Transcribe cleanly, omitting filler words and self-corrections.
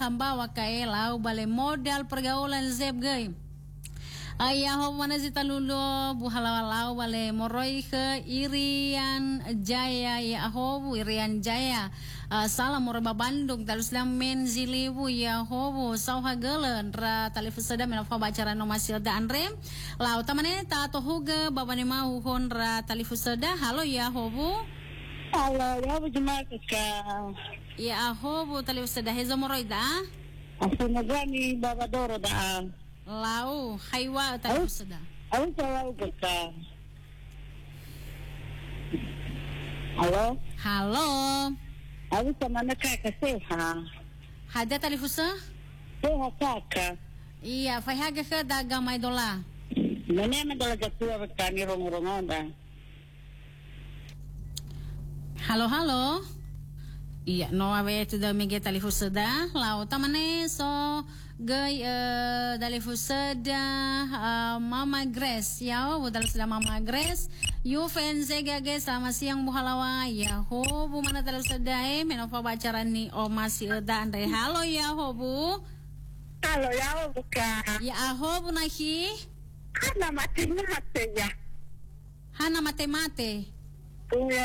Hambawa kaelau bale modal pergaulan zeb gay. Ayah mana zita lulo buhalawalau bale moroi ke Irian Jaya ya hobu Irian Jaya. Salam morba Bandung talus lamen zilibu ya hobu sauha gelen ra talifus seda melafa bacara no masih da andre. Lau tamane ta to huga babane mau hon ra talifus seda. Halo ya hobu. Halo, ya bu Jumat ka. Ya hobu talifus seda hezo moroi da. Asuna gani baba doro da. Lau haywa talifus seda. Aku tahu ka. Halo. Halo. Aku sama nak seha. Hada talifusa? Seha kaka. Iya, fahaga ka daga may dola. Mana dola gatua kani rong-rongon da. Halo, halo. Iya, no abe tu da mege talifusa da. Lau tamane so gay talifusa da Mama Grace. Ya, budal sila Mama Grace. Yu fans gage sama siang buhalawa ya hobu mana talifusa da menofa bacaran ni o masih da andre. Halo ya hobu. Halo ya bu ka. Ya hobu nahi. Hana mate ya. Hana mate mate. Iya.